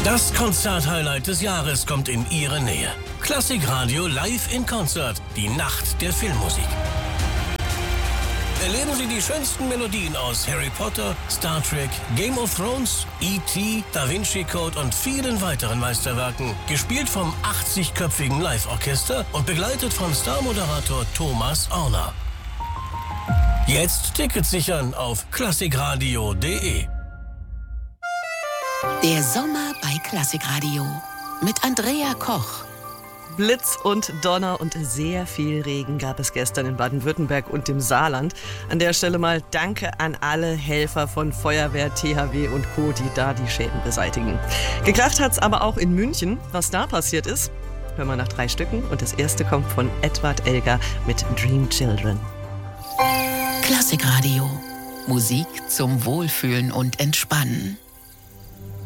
Das Konzert-Highlight des Jahres kommt in Ihre Nähe. Klassikradio live in Konzert, die Nacht der Filmmusik. Erleben Sie die schönsten Melodien aus Harry Potter, Star Trek, Game of Thrones, E.T., Da Vinci Code und vielen weiteren Meisterwerken, gespielt vom 80-köpfigen Live-Orchester und begleitet von Starmoderator Thomas Orner. Jetzt Tickets sichern auf klassikradio.de. Der Sommer bei Klassikradio mit Andrea Koch. Blitz und Donner und sehr viel Regen gab es gestern in Baden-Württemberg und dem Saarland. An der Stelle mal Danke an alle Helfer von Feuerwehr, THW und Co., die da die Schäden beseitigen. Gekracht hat's aber auch in München. Was da passiert ist, hören wir nach 3 Stücken. Und das erste kommt von Edward Elgar mit Dream Children. Klassikradio. Musik zum Wohlfühlen und Entspannen.